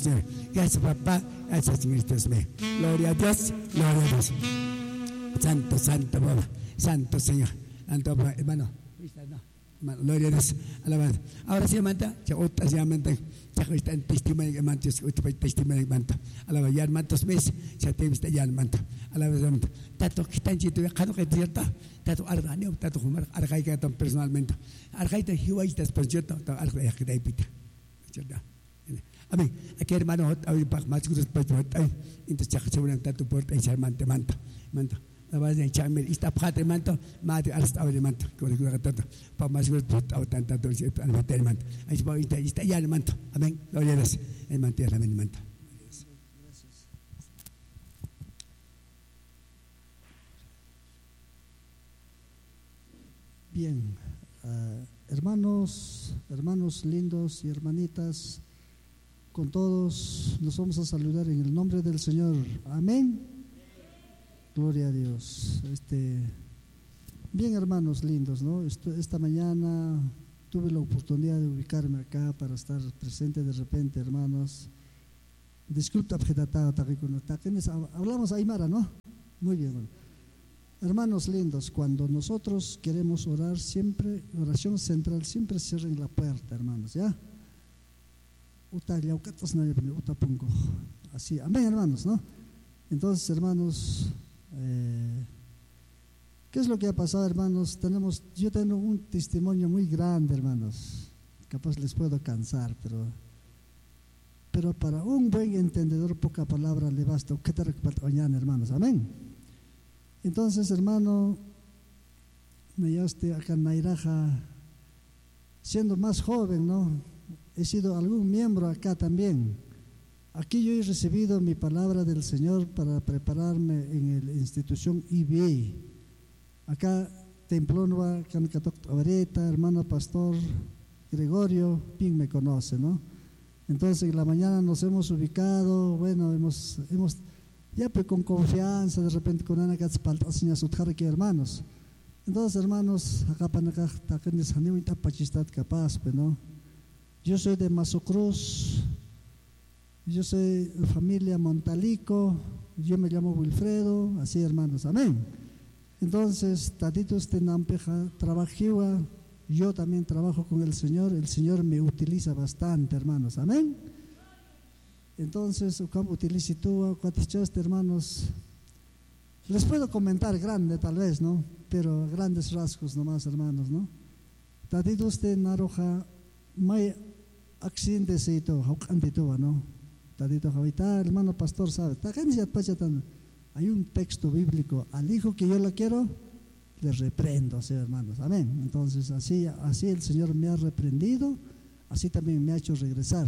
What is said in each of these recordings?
Gracias, papá. Gracias, Señor Dios mío. Gloria a Dios. Gloria a Dios. Santo, santo, papá. Santo Señor. Santo, papá. Hermano. Gloria a Dios. Alabado. Ahora sí, manta. Ya otra se manta. Ya está en testimonio que manta. Testimonio que manta. Alabado. Ya mantos meses. Ya te viste ya manta. Alabado. Tato que está en chito. Cano que cierta. Tato arganeo. Tato humar. Argai que tan personalmente. Argai te hiwa y te esponjota. Tato argai que te pita. ¿Cierto? Amén. Aquí hermano, hoy para más cosas para hoy. Entonces ya se van a tanto por ahí se manta. La base de chamber está parte manto, más de hasta ahora manto. Como digo tanto para más cosas para tanto al meter manto. Ahí se va está ya el manto. Amén. Gloria a Dios. El manto es la manto. Bien, hermanos lindos y hermanitas, con todos nos vamos a saludar en el nombre del Señor. Amén. Gloria a Dios. Bien, hermanos lindos, ¿no? Esta mañana tuve la oportunidad de ubicarme acá para estar presente de repente, hermanos. Disculpa, hablamos aymara, ¿no? Muy bien, bueno. Hermanos lindos, cuando nosotros queremos orar, siempre, oración central, siempre cierren la puerta, hermanos, ¿ya? Así, amén, hermanos, ¿no? Entonces, hermanos, ¿qué es lo que ha pasado, hermanos? Yo tengo un testimonio muy grande, hermanos. Capaz les puedo cansar, pero para un buen entendedor, poca palabra le basta. ¿Qué te recuerdo mañana, hermanos? Amén. Entonces, hermano, me llevaste acá en Nairaja, siendo más joven, ¿no? He sido algún miembro acá también. Aquí yo he recibido mi palabra del Señor para prepararme en la institución IBE. Acá, Templonova, Cancatok Avareta, hermano pastor Gregorio, bien me conoce, ¿no? Entonces, en la mañana nos hemos ubicado, bueno, hemos ya pues con confianza, de repente con Ana Gatzpaltaziñas Utjarque, hermanos. Entonces, hermanos, acá para acá, taquenes hanewita pachistat capaz, ¿no? Yo soy de Mazocruz, yo soy de familia Montalico, yo me llamo Wilfredo, así, hermanos, amén. Entonces, tatitos de Nampeja trabajiwa, yo también trabajo con el Señor me utiliza bastante, hermanos, amén. Entonces, como utilizo tú, hermanos, les puedo comentar grande tal vez, ¿no? Pero grandes rasgos nomás, hermanos, ¿no? Tatitos de Naroja, may accidente se hizo, ¿no? Tadito ahorita, hermano pastor, sabe, hay un texto bíblico, al hijo que yo lo quiero, le reprendo, así, hermanos, amén. Entonces, así el Señor me ha reprendido, así también me ha hecho regresar.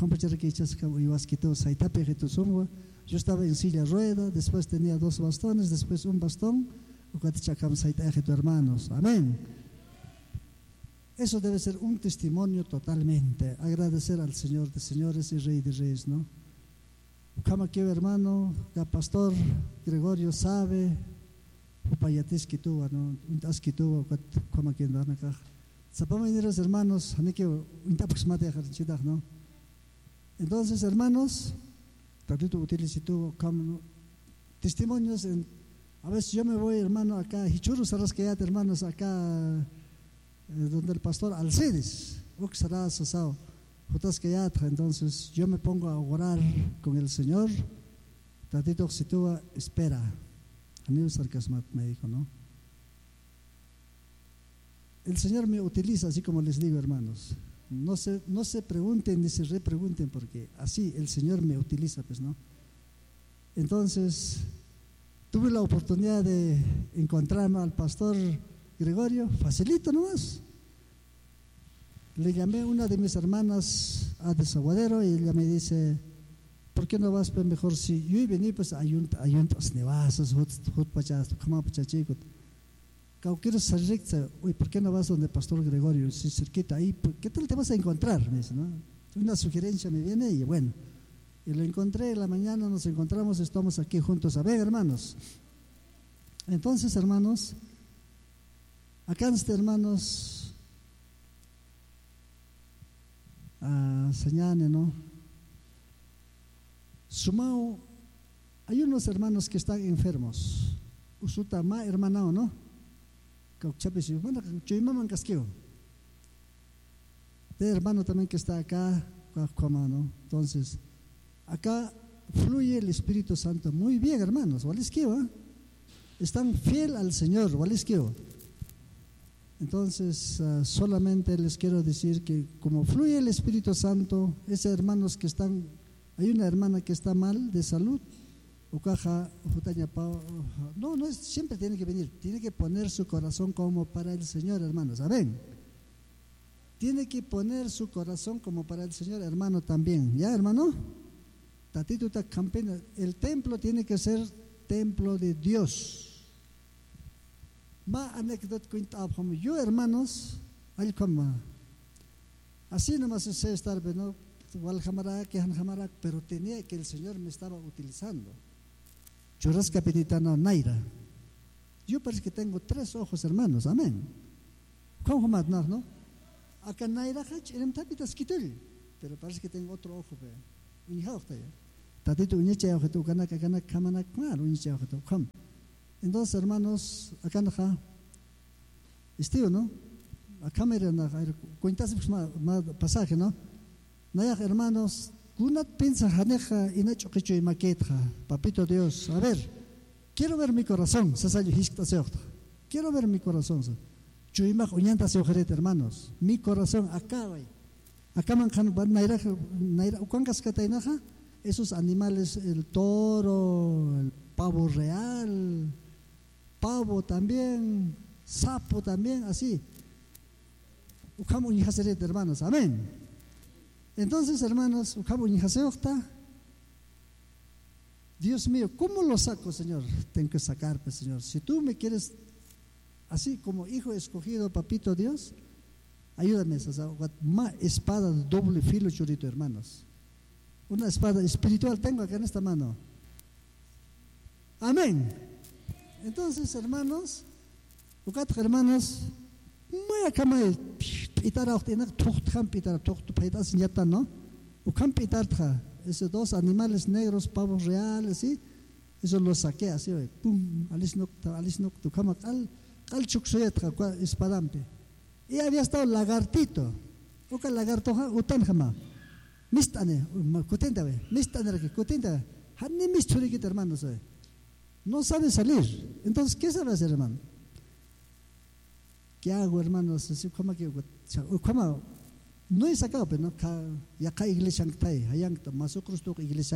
Yo estaba en silla rueda, después tenía 2 bastones, después un bastón, hermanos, amén. Eso debe ser un testimonio totalmente, agradecer al Señor de señores y Rey de reyes, ¿no? Como que hermano, el pastor Gregorio sabe, upayatis que tuvo, ¿no? Un tas que tuvo, como que andan acá. Zapamaineros hermanos, haneke un tapaxmate a ¿no? Entonces, hermanos, ratito utilicito como testimonios. A veces yo me voy, hermano, acá, hichurus arrasqueat, hermanos, acá. Donde el pastor Alcides, entonces yo me pongo a orar con el Señor. Tatito sitúa, espera. Anil Sarkasmat me dijo, ¿no? El Señor me utiliza, así como les digo, hermanos. No se pregunten ni se repregunten, porque así el Señor me utiliza, pues, ¿no? Entonces, tuve la oportunidad de encontrarme al pastor Gregorio, facilito nomás. Le llamé a una de mis hermanas a Desaguadero y ella me dice, ¿por qué no vas pues mejor si yo vení pues ayuntas nevasas, quiero salir, uy, ¿por qué no vas donde pastor Gregorio? Si cerquita ahí, ¿qué tal te vas a encontrar? Me dice, ¿no? Una sugerencia me viene y bueno, y lo encontré en la mañana, nos encontramos, estamos aquí juntos, a ver, hermanos. Entonces, hermanos, acá hermanos, señale, ¿no? Sumao, hay unos hermanos que están enfermos. Usuta ma hermanao, ¿no? De hermano también que está acá, ¿no? Entonces, acá fluye el Espíritu Santo muy bien, hermanos. Están fiel al Señor, entonces solamente les quiero decir que como fluye el Espíritu Santo, esos hermanos que están, hay una hermana que está mal de salud, no es, siempre tiene que venir, tiene que poner su corazón como para el Señor, hermanos, amén. Tiene que poner su corazón como para el Señor, hermano, también, ¿ya, hermano? El templo tiene que ser templo de Dios. Yo, hermanos, así nomás sé estar, ¿no? Pero tenía que el Señor me estaba utilizando. Yo parece que tengo 3 ojos, hermanos, amén. ¿Cómo más, no? Acá Naira pero parece que tengo otro ojo. Entonces, hermanos, acá ¿no? Acá me cuentas más pasaje, ¿no? Hermanos, papito Dios, a ver, quiero ver mi corazón, quiero ver mi corazón, hermanos, mi corazón acá, esos animales, el toro, el pavo real, pavo también, sapo también, así, hermanos, amén. Entonces, hermanos, Dios mío, ¿cómo lo saco, Señor? Tengo que sacar, pues, Señor. Si tú me quieres así como hijo escogido, papito Dios, ayúdame. Una espada de doble filo, churito, hermanos. Una espada espiritual tengo acá en esta mano. Amén. Entonces, hermanos, muy acá me esos 2 animales negros, pavos reales, ¿sí? Eso lo saqué así, pum, y había estado lagartito, lagarto, hermanos, no sabe salir. Entonces, ¿qué sabe hacer, hermano? ¿Qué hago, hermanos? No he sacado, pero no, ya acá iglesia más iglesia.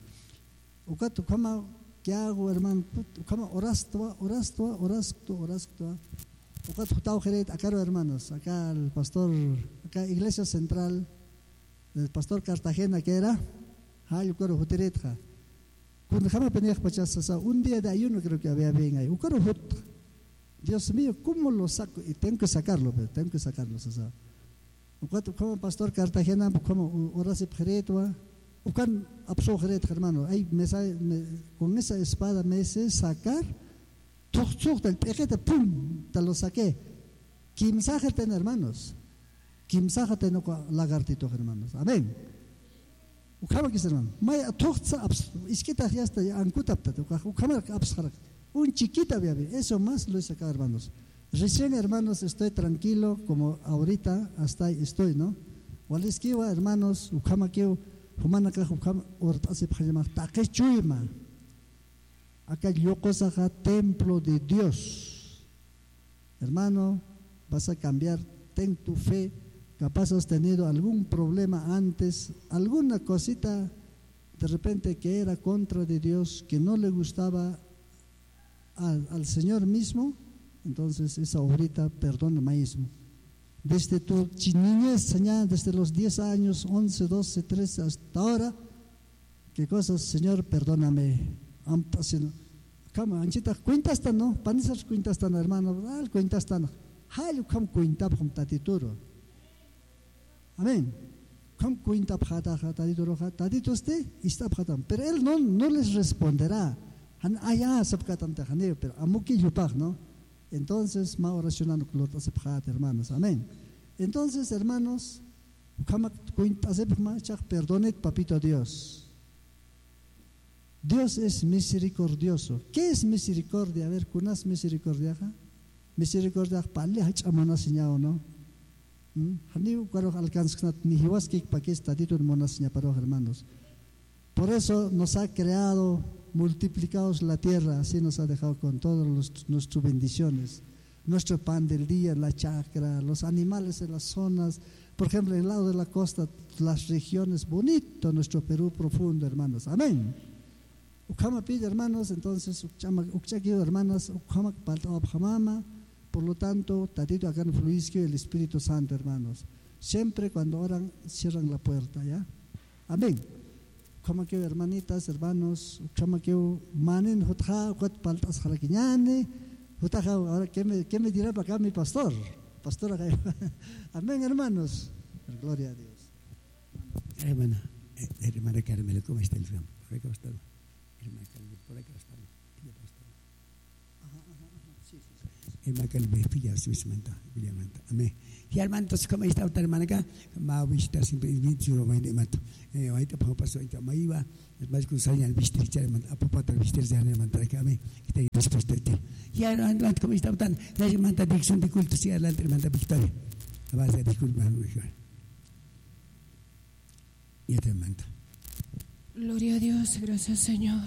¿Qué hago, hermano? Orasto. Acá, hermanos, acá el pastor, acá iglesia central, el pastor Cartagena, que era, un día de ayuno creo que había bien ahí. Dios mío, ¿cómo lo saco? Y tengo que sacarlo, como pastor Cartagena, como orase pjeretwa, hermano, ahí con esa espada me sé sacar, del pejete, pum, te lo saqué. Kimsájate, hermanos, kimsájate no lagartito, hermanos, amén. Hermano, un chiquita había, eso más lo he sacado, hermanos. Recién, hermanos, estoy tranquilo, como ahorita hasta ahí estoy, ¿no? Hermanos, acá yo cosa templo de Dios. Hermano, vas a cambiar, ten tu fe. Capaz has tenido algún problema antes, alguna cosita de repente que era contra de Dios, que no le gustaba al Señor mismo. Entonces esa obrita perdona mismo. Desde tu niñez, desde los 10 años, 11, 12, 13 hasta ahora, ¿qué cosas, Señor? Perdóname. Cuentas tan, ¿no? Panisas cuentas tan, hermano. Cuentas tan. Hal kam cuenta pom tatituro. Amén. Kam cuenta pjata tatituro tatito este está pjatam. Pero él no les responderá. Allá sabkatam tajane, pero amuki yupaj, ¿no? Entonces, más oracionando con los hermanos, amén. Entonces, hermanos, perdonen, papito Dios. Dios es misericordioso. ¿Qué es misericordia? A ver, ¿cunas misericordia? Misericordia pali hachamana señao, ¿no? Hani cuando alcanzan ni hiwaski paquis tatito en monasña para hermanos. Por eso nos ha creado, multiplicados la tierra, así nos ha dejado con todas nuestras bendiciones. Nuestro pan del día, la chacra, los animales en las zonas, por ejemplo, en el lado de la costa, las regiones, bonito nuestro Perú profundo, hermanos. Amén. Ukama pide, hermanos, entonces, ukchakiyo, hermanas, ukama paltabhamama. Por lo tanto, tatito acá en fluisque el Espíritu Santo, hermanos. Siempre cuando oran, cierran la puerta, ¿ya? Amén. Como que hermanitas, hermanos, como que manen hotja, hot paltas jalaquiñane, hotaja, ahora ¿qué me dirá para acá mi pastor? Pastor acá. Amén, hermanos. Gloria a Dios. Hermana Carmela, ¿cómo está el campo? Por acá está. Hermana Carmela, por acá está. Hermana Carmela, pilla su semanta, pilla manta. Amén. Y hermano, entonces, ¿cómo está otra hermana acá? Ma vista siempre en su vaina mato. Ahorita pasó, ahorita me iba, es más que usar el vistir, a popata el vistir de la hermana acá, amén. Está ahí dispuesto a ti. Y hermano, ¿cómo está otra? La hermana de acción de culto, sí, adelante, hermana Victoria. La base de culto, y esta hermana. Gloria a Dios, gracias Señor.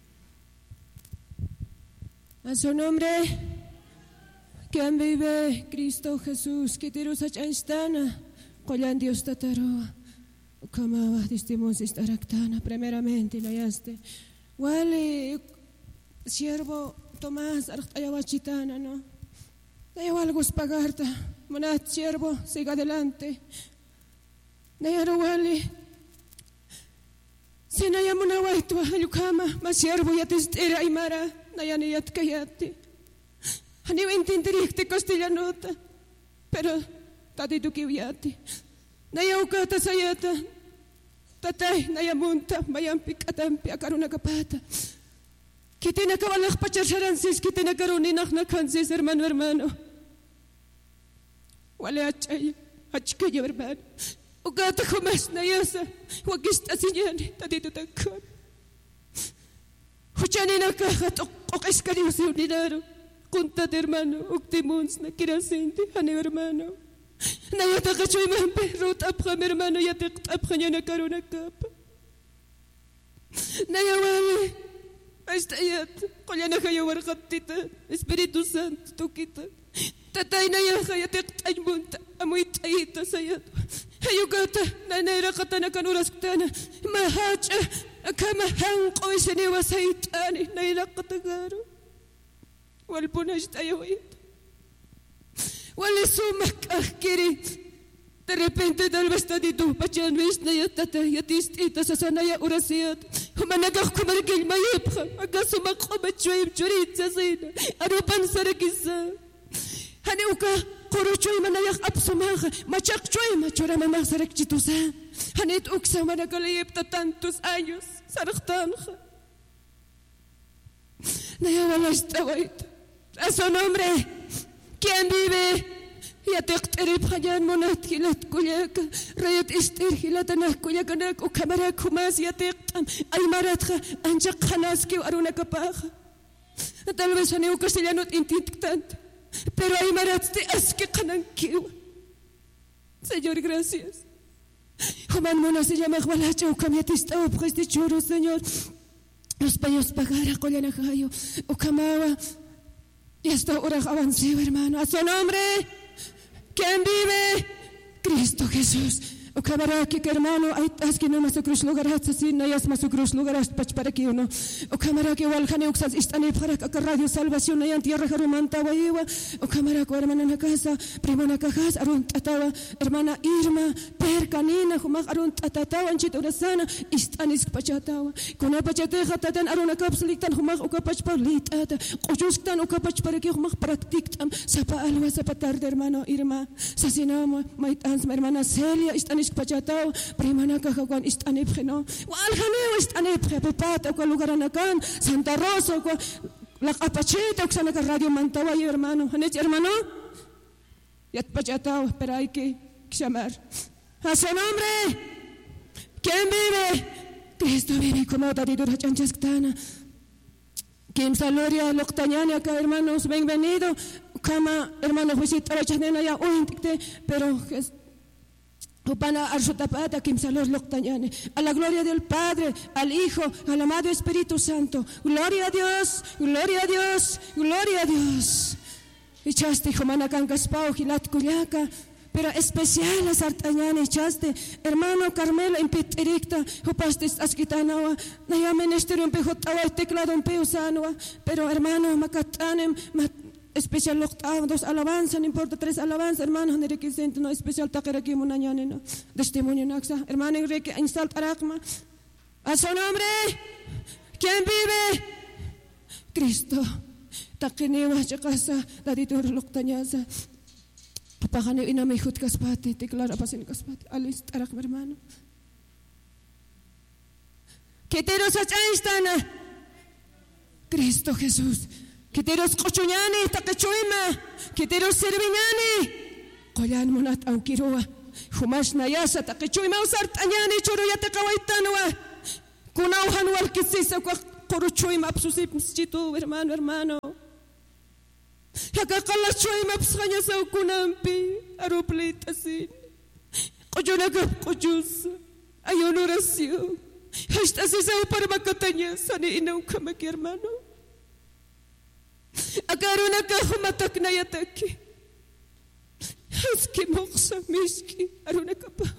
A su nombre, quien vive, Cristo Jesús, que te los achantana, colan Dios tataroa, como distimos estaractana, primeramente, la yaste. Wale, siervo Tomás, ayawachitana, ¿no? Dayaw algo pagarta, monat siervo, siga adelante. Dayaro wale. Senaya munawaitu ayukama masiervo yatistera aymara nayaniyat kayati. Hani entenderikte castellanota, pero tatitu kiwyati. Nayawkata sayata, tatay nayamunta mayampi katampi akaruna kapata. Kitina kawalah pacharsharansis, kitina karuninach nakansis hermano. Wale achkaya hermano. Ugata kumas na yasa, wagista sinyani, tatito takon. Huchani na kahat, okaiskari usi dinero. Kunta hermano, uktimuns na kirasinti, hani hermano. Na yata kachoy mampe, rut apkam hermano, yatik apkanya na karuna kapa. Na yawali, astayat, kolya na kayo warkatita, Espiritu Santo, tukita. Tatay na yaka, yatik aymunta, amoy tayita sayat. Ayugata, nanayra kata na kanuraskana, mahacha, kama hangko isiniwa sa itani, nailak katagaro. Walpunas tayo ito. Walisumak kiri. De repente tal vez dito, pachan vis na yatata, yatistita sa sanaya urasiyat. Humanagak kumarigil mayipka, agasumak kumatsuim churit sa sina, arupan sarakisa. Haniuka, Korochoy manayak apsumaja, machakchoy machora mamá sarakchitusa. Hanit uksa managalayipta tantos años, saraktanja. Nayawalastawait. A su nombre, quien vive, yatekterip hayan monat hilat kuyaka, rayat istir hilatanak kuyakanak ukamarak humas yatektam, aymaratja, anchak hanaski aruna kapaja. Tal vez haniu castellanot intintant. Pero hay maratste aske kanankiwa. Señor, gracias. Juan Mona se llama Gualacha, o camiatista, o preste choro, Señor. Los payos pagara, colanajayo, o camawa. Y hasta ahora avancé, hermano. A su nombre, quien vive, Cristo Jesús. O camarada que hermano, hay que no más cruz lugar así, no es más cruz lugar para que uno. O camarada que igual jane uxas están para que radio salvación hay en tierra jarumanta guayua. O camarada que hermana en la casa, prima en la cajas, arun tatawa, hermana Irma, percanina, jumag arun tatatawa, anchita urasana, están ispachatawa. Con la pachateja tatan aruna capsulitan, jumag ukapach paulitata, ojustan ukapach para que jumag practictam, sapa alwa zapatar de hermano Irma, sasinamo, maitans, hermana Celia, están ispachatao, primana kahawan istanipjeno, walhaneo istanipje, pepata, cual lugar anakan, Santa Rosa, la capachita, oxanaca radio mantawa y hermano, ¿hanech hermano? Yat pachatao, pero hay que llamar. A su nombre, quien vive, Cristo vive como Dadidura Chanchasctana. Kimsa Gloria Loctañani acá, hermanos, bienvenido. Kama, hermanos, visitar a ya pero Upana Arshutapata Kimsalos Loctañani. A la gloria del Padre, al Hijo, al amado Espíritu Santo. Gloria a Dios, gloria a Dios, gloria a Dios. Y chaste, Jomana Kankaspau, Gilat Kuliaka. Pero especial a Sartañani, chaste, hermano Carmelo, en Pitiricta, Upastes Asquitanawa, Naya Ministerio en Pejotawa, teclado en Peusanoa, pero hermano Macatanem, especial octavo, 2 alabanzas, no importa 3 alabanzas, hermano, no especial taqueraki munañane, no, testimonio naxa, hermano Enrique, instalt arakma, a su nombre, ¿quién vive? Cristo, taquenewa, chacasa, daditur loctañaza. Pagano ina may hut kaspati, tiklara pasin kaspati. Alis tarak hermano. Quiteros achayistana. Cristo Jesús. Quiteros cochuñani, takechuima. Quiteros serviñani. Koyan monat aukiroa. Humash nayasa, takechuima usartañani, churuyate kawaitanwa. Kunauhan walkisisa, koruchuima, absusip, chitu, hermano. Hakakala choy mapsanya sa kunampi aeroplitasin. Kojonagap kojus ayon orasyon. Hasta si sa para makatanya sana inaw kamaki hermano. Akaron nakahumatak na yataki. Haski moksa miski aron nakapa.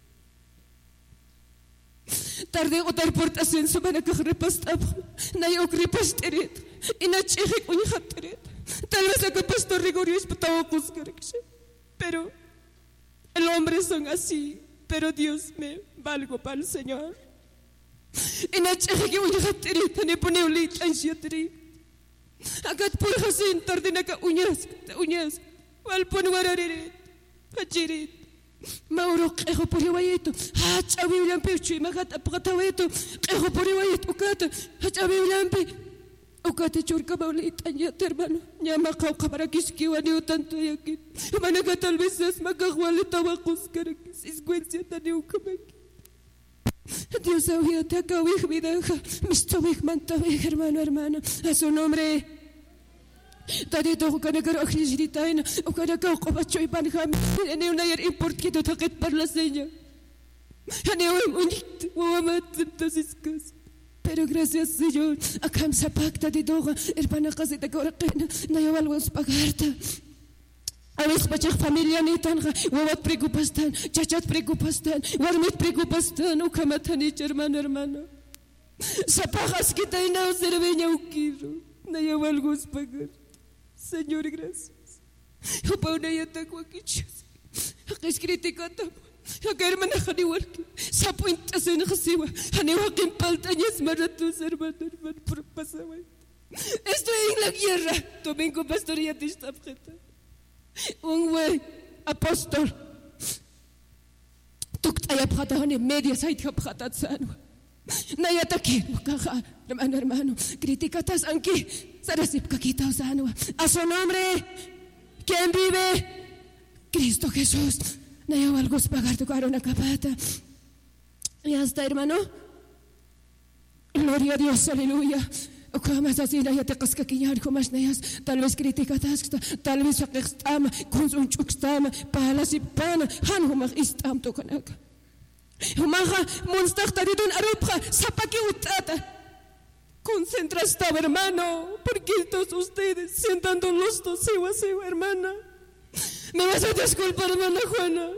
Tarde o transportación sa manakakrepas tabo. Nayok repas terit. Inachihik unyhat terit. Tal vez el pastor Rigorio es patawakos, pero el hombre son así, pero Dios me valgo para el Señor. Y no cheque que uñas aterita, ni pone ulita en siatri. Agat por hasin tarde naca uñas, wal pon wararit, hachirit. Mauro quejo por iwayeto, hachawi lampechu, magat apataweto, quejo por iwayeto, ukata, hachawi lampe. Ukate churka maulita nyat hermano, nyama kau kabarakis kiwani utanto yakin. Managa tal vez es magawali tawakos karakis, isguencia tani ukamaki. Dios había te acabij vidaja, mistawij mantawij hermano, a su nombre. Tadito ukanagaro akhlishiritaina, ukanagao kobacho y panjam, ene una yer importito taket par la seña. Ene unit, uamat entonces kas. Pero gracias Señor, a Kamsa Pacta de Doga, hermana Casita Coraqena, Nayawalwas Pagarta. A veces Pachak familia Nitanja, Wawat preocupastan, Chachat preocupastan, Warmit preocupastan, Ukamatanich, hermano. Sapajas que taina cerveña ukiro, Nayawalwas Pagar. Señor, gracias. Upauna yatakuakichas, Akishkritikata. Acá hermana Haniwalki, Sapuinta Senasiwa, Haniwakin Paltañas Maratus, hermano, por pasaway. Estoy en la guerra, domingo pastoría de esta preta. Un güey, apóstol, Tuktaya Pratahani, media site Pratatzano. Nayataki, hermano, criticatas anki, Sarasip Kakita Osano. A su nombre, ¿quién vive? Cristo Jesús. Nayo algo pagar tu caro una capata. Ya está, hermano. Gloria a Dios, aleluya. Como así, ya te cascaquillar, como nayas, tal vez criticatas, tal vez aquextama, con un chuxtama, palas y pana, hanhumag istam to kanaka. Humaja, monster taridun arupja, zapaki utata. Concentra estaba, hermano, porque todos ustedes sientan los dos, hermana. Me vas a disculpar, hermana Juana.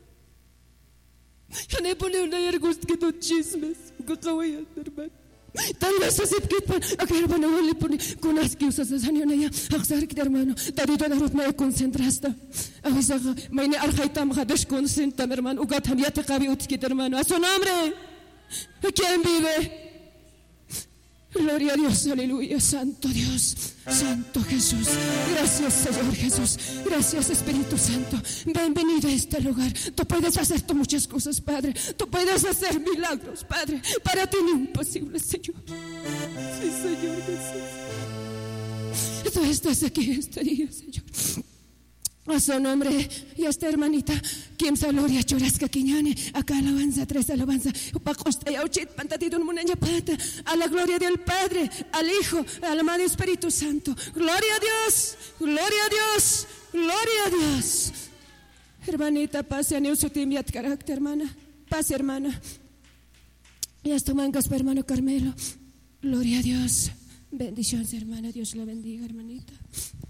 Ya no pone una yergust que no chismes. Kakawaya, hermano. Tal vez así que pan. Acá hermano le pone con las que usas de sanio ya. Axar que hermano. Tarito na rot me concentrasta. A veces me arjaitam hadash concentra, hermano. Ugatan ya te cabe utskit, hermano. A su nombre. ¿Quién vive? Gloria a Dios, aleluya, santo Dios, santo Jesús. Gracias, Señor Jesús. Gracias, Espíritu Santo. Bienvenido a este lugar. Tú puedes hacer muchas cosas, Padre. Tú puedes hacer milagros, Padre. Para ti no es imposible, Señor. Sí, Señor Jesús. Tú estás aquí este día, Señor. A su nombre, y a esta hermanita, quien sa gloria chorasca quiñane, acá alabanza, tres alabanza, pacosta y auchit, pantatito, munaña pata, a la gloria del Padre, al Hijo, al amado Espíritu Santo. Gloria a Dios, gloria a Dios, gloria a Dios. Hermanita, pase a su timbiat carácter, hermana, pase, hermana. Y hasta mangas, hermano Carmelo. Gloria a Dios. Bendiciones, hermana. Dios la bendiga, hermanita.